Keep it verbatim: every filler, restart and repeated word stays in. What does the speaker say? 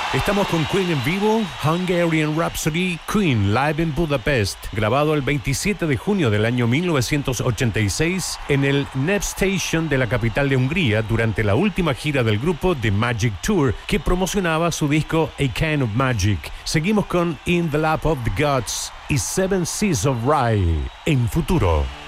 Estamos con Queen en vivo, Hungarian Rhapsody, Queen Live in Budapest, grabado el veintisiete de junio del año mil novecientos ochenta y seis en el Népstadion de la capital de Hungría durante la última gira del grupo The Magic Tour, que promocionaba su disco A Kind of Magic. Seguimos con In the Lap of the Gods y Seven Seas of Rye en Futuro.